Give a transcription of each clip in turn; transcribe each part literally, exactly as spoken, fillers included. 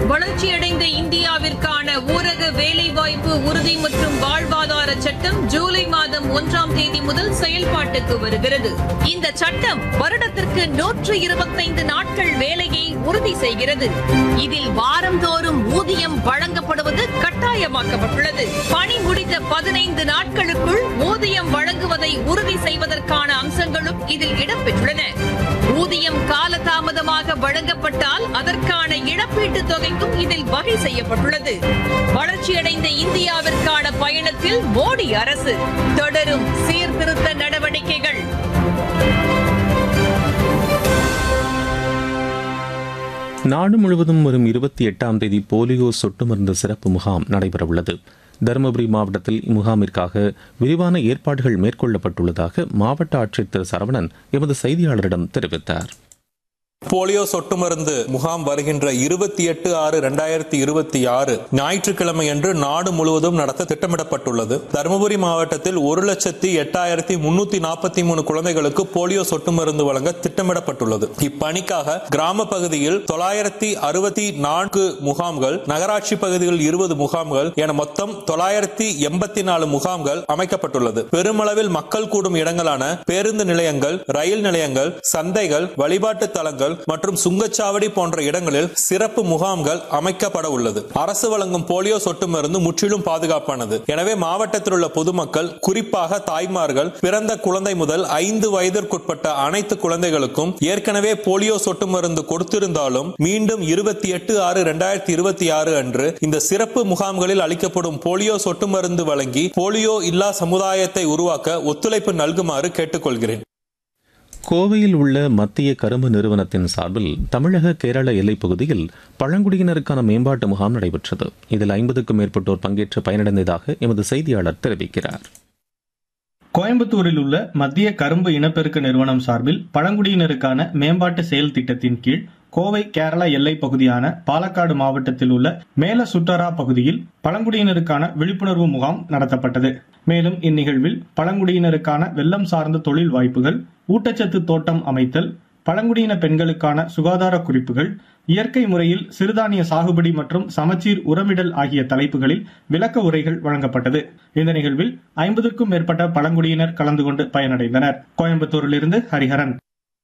வளர்ச்சியடைந்த இந்தியாவிற்கான ஊரக வேலைவாய்ப்பு உறுதி மற்றும் வாழ்வாதார சட்டம் ஜூலை மாதம் ஒன்றாம் தேதி முதல் செயல்பாட்டுக்கு வருகிறது. இந்த சட்டம் வருடத்திற்கு நூற்று இருபத்தைந்து நாட்கள் வேலையை உறுதி செய்கிறது. இதில் வாரந்தோறும் ஊதியம் வழங்கப்படுவது கட்டாயமாக்கப்பட்டுள்ளது. பணி முடிந்த பதினைந்து நாட்களுக்குள் ஊதியம் வழங்குவதை உறுதி செய்வதற்கான அம்சங்களும் இதில் இடம்பெற்றுள்ளன. ஊதியம் காலதாமதமாக வழங்கப்பட்டால் அதற்கான இழப்பீட்டுத் தொகைக்கும் இதில் வகை செய்யப்பட்டுள்ளது. வளர்ச்சியடைந்த இந்தியாவிற்கான பயணத்தில் மோடி அரசு தொடரும் சீர்திருத்த நடவடிக்கைகள். நாடு முழுவதும் வரும் இருபத்தி எட்டாம் தேதி போலியோ சொட்டு மருந்து சிறப்பு முகாம் நடைபெறவுள்ளது. தருமபுரி மாவட்டத்தில் இம்முகாமிற்காக விரிவான ஏற்பாடுகள் மேற்கொள்ளப்பட்டுள்ளதாக மாவட்ட ஆட்சியர் திரு சரவணன் எமது செய்தியாளரிடம் தெரிவித்தார். போலியோ சொட்டு மருந்து முகாம் வருகின்ற இருபத்தி எட்டு ஆறு இரண்டாயிரத்தி இருபத்தி ஆறு ஞாயிற்றுக்கிழமை அன்று நாடு முழுவதும் நடத்த திட்டமிடப்பட்டுள்ளது. தருமபுரி மாவட்டத்தில் ஒரு லட்சத்தி எட்டாயிரத்தி முன்னூத்தி நாற்பத்தி மூணு குழந்தைகளுக்கு போலியோ சொட்டு மருந்து வழங்க திட்டமிடப்பட்டுள்ளது. இப்பணிக்காக கிராம பகுதியில் தொள்ளாயிரத்தி அறுபத்தி நான்கு முகாம்கள், நகராட்சி பகுதிகளில் இருபது முகாம்கள் என மொத்தம் தொள்ளாயிரத்தி எண்பத்தி நாலு முகாம்கள் அமைக்கப்பட்டுள்ளது. பெருமளவில் மக்கள் கூடும் இடங்களான பேருந்து நிலையங்கள், ரயில் நிலையங்கள், சந்தைகள், வழிபாட்டு தலங்கள் மற்றும் சுங்கச்சாவடி போன்ற இடங்களில் சிறப்பு முகாம்கள் அமைக்கப்பட உள்ளது. அரசு வழங்கும் போலியோ சொட்டு மருந்து முற்றிலும் பாதுகாப்பானது. எனவே மாவட்டத்தில் உள்ள பொதுமக்கள், குறிப்பாக தாய்மார்கள், பிறந்த குழந்தை முதல் ஐந்து வயதிற்குட்பட்ட அனைத்து குழந்தைகளுக்கும் ஏற்கனவே போலியோ சொட்டு மருந்து கொடுத்திருந்தாலும் மீண்டும் இருபத்தி எட்டு ஆறு இரண்டாயிரத்தி இருபத்தி ஆறு அன்று இந்த சிறப்பு முகாம்களில் அளிக்கப்படும் போலியோ சொட்டு மருந்து வழங்கி போலியோ இல்லா சமுதாயத்தை உருவாக்க ஒத்துழைப்பு நல்குமாறு கேட்டுக்கொள்கிறேன். கோவையில் உள்ள மத்திய கரும்பு நிறுவனத்தின் சார்பில் தமிழக கேரள எல்லைப் பகுதியில் பழங்குடியினருக்கான மேம்பாட்டு முகாம் நடைபெற்றது. இதில் ஐம்பதுக்கும் மேற்பட்டோர் பங்கேற்று பயனடைந்ததாக எமது செய்தியாளர் தெரிவிக்கிறார். கோயம்புத்தூரில் உள்ள மத்திய கரும்பு இனப்பெருக்க நிறுவனம் சார்பில் பழங்குடியினருக்கான மேம்பாட்டு செயல் திட்டத்தின் கீழ் கோவை கேரள எல்லைப் பகுதியான பாலக்காடு மாவட்டத்தில் உள்ள மேல சுட்டரா பகுதியில் பழங்குடியினருக்கான விழிப்புணர்வு முகாம் நடத்தப்பட்டது. மேலும் இந்நிகழ்வில் பழங்குடியினருக்கான வெள்ளம் சார்ந்த தொழில் வாய்ப்புகள், ஊட்டச்சத்து தோட்டம் அமைத்தல், பழங்குடியின பெண்களுக்கான சுகாதார குறிப்புகள், இயற்கை முறையில் சிறுதானிய சாகுபடி மற்றும் சமச்சீர் உரமிடல் ஆகிய தலைப்புகளில் விளக்க உரைகள் வழங்கப்பட்டது. இந்த நிகழ்வில் ஐம்பதுக்கும் மேற்பட்ட பழங்குடியினர் கலந்து கொண்டு பயனடைந்தனர். கோயம்புத்தூரிலிருந்து ஹரிஹரன்.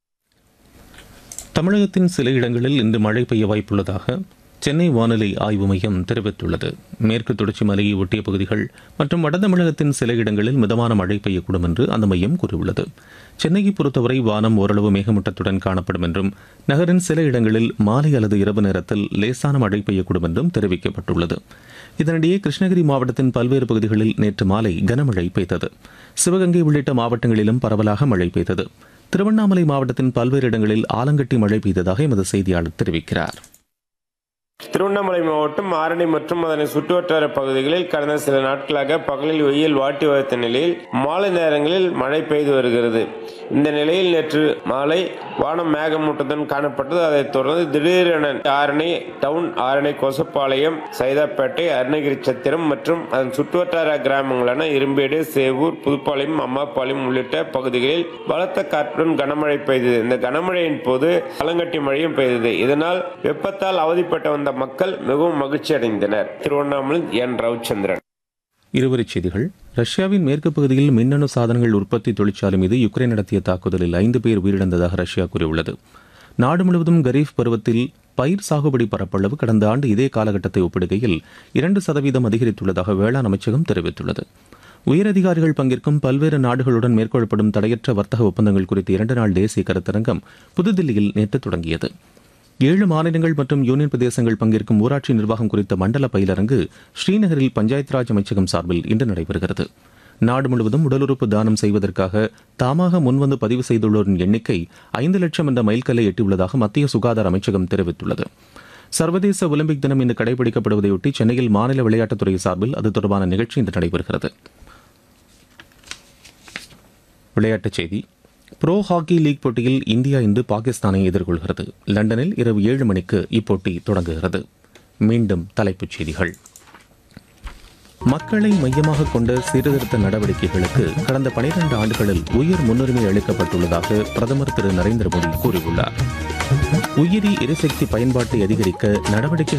தமிழகத்தின் சில இடங்களில் இன்று மழை பெய்ய வாய்ப்புள்ளதாக சென்னை வானிலை ஆய்வு மையம் தெரிவித்துள்ளது. மேற்கு தொடர்ச்சி மலையை ஒட்டிய பகுதிகள் மற்றும் வட தமிழகத்தின் சில இடங்களில் மிதமான மழை பெய்யக்கூடும் என்று அந்த மையம் கூறியுள்ளது. சென்னையை பொறுத்தவரை வானம் ஓரளவு மேகமூட்டத்துடன் காணப்படும் என்றும் நகரின் சில இடங்களில் மாலை அல்லது இரவு நேரத்தில் லேசான மழை பெய்யக்கூடும் என்றும் தெரிவிக்கப்பட்டுள்ளது. இதனிடையே கிருஷ்ணகிரி மாவட்டத்தின் பல்வேறு பகுதிகளில் நேற்று மாலை கனமழை பெய்தது. சிவகங்கை உள்ளிட்ட மாவட்டங்களிலும் பரவலாக மழை பெய்தது. திருவண்ணாமலை மாவட்டத்தின் பல்வேறு இடங்களில் ஆலங்கட்டி மழை பெய்ததாக எமது செய்தியாளர் தெரிவிக்கிறார். திருவண்ணாமலை மாவட்டம் ஆரணி மற்றும் அதனை சுற்றுவட்டார பகுதிகளில் கடந்த சில நாட்களாக பகலில் வெயில் வாட்டி வந்த நிலையில் மாலை நேரங்களில் மழை பெய்து வருகிறது. இந்த நிலையில் நேற்று மாலை வானம் மேகமூட்டத்துடன் காணப்பட்டது. அதைத் தொடர்ந்து திடீரென ஆரணி டவுன், ஆரணி கொசப்பாளையம், சைதாப்பேட்டை, அருணகிரி சத்திரம் மற்றும் அதன் சுற்றுவட்டார கிராமங்களான இரும்பேடு, சேவூர், புதுப்பாளையம், அம்மாபாளையம் உள்ளிட்ட பகுதிகளில் பலத்த காற்றுடன் கனமழை பெய்தது. இந்த கனமழையின் போது ஆலங்கட்டி மழையும் பெய்தது. இதனால் வெப்பத்தால் அவதிப்பட்ட வந்த மக்கள் மிகவும் மகிழ்ச்சி அடைந்தனர். திருவண்ணாமலை என் ரவிச்சந்திரன். இருவரிச் செய்திகள். ரஷ்யாவின் மேற்கு பகுதியில் மின்னணு சாதனங்கள் உற்பத்தி தொழிற்சாலை மீது யுக்ரைன் நடத்திய தாக்குதலில் ஐந்து பேர் உயிரிழந்ததாக ரஷ்யா கூறியுள்ளது. நாடு முழுவதும் கரீஃப் பருவத்தில் பயிர் சாகுபடி பரப்பளவு கடந்த ஆண்டு இதே காலகட்டத்தை ஒப்பிடுகையில் இரண்டு சதவீதம் அதிகரித்துள்ளதாக வேளாண் அமைச்சகம் தெரிவித்துள்ளது. உயரதிகாரிகள் பங்கேற்கும் பல்வேறு நாடுகளுடன் மேற்கொள்ளப்படும் தடையற்ற வர்த்தக ஒப்பந்தங்கள் குறித்த இரண்டு நாள் தேசிய கருத்தரங்கம் புதுதில்லியில் நேற்று தொடங்கியது. ஏழு மாநிலங்கள் மற்றும் யூனியன் பிரதேசங்கள் பங்கேற்கும் ஊராட்சி நிர்வாகம் குறித்த மண்டல பயிலரங்கு ஸ்ரீநகரில் பஞ்சாயத் ராஜ் அமைச்சகம் சார்பில் இன்று நடைபெறுகிறது. நாடு முழுவதும் உடல் உறுப்பு தானம் செய்வதற்காக தாமாக முன்வந்து பதிவு செய்துள்ளோரின் எண்ணிக்கை ஐந்து லட்சம் என்ற மைல்கல்லை எட்டியுள்ளதாக மத்திய சுகாதார அமைச்சகம் தெரிவித்துள்ளது. சர்வதேச ஒலிம்பிக் தினம் இன்று கடைபிடிக்கப்படுவதையொட்டி சென்னையில் மாநில விளையாட்டுத்துறை சார்பில் அது தொடர்பான நிகழ்ச்சி இன்று நடைபெறுகிறது. விளையாட்டுச் செய்தி. புரோ ஹாக்கி லீக் போட்டியில் இந்தியா இன்று பாகிஸ்தானை எதிர்கொள்கிறது. லண்டனில் இரவு ஏழு மணிக்கு இப்போட்டி தொடங்குகிறது. மீண்டும் தலைப்புச் செய்திகள். மக்களை மையமாக கொண்ட சீர்திருத்த நடவடிக்கைகளுக்கு கடந்த பனிரெண்டு ஆண்டுகளில் உயர் முன்னுரிமை அளிக்கப்பட்டுள்ளதாக பிரதமர் திரு நரேந்திர மோடி கூறியுள்ளார். உயிரி எரிசக்தி பயன்பாட்டை அதிகரிக்க நடவடிக்கை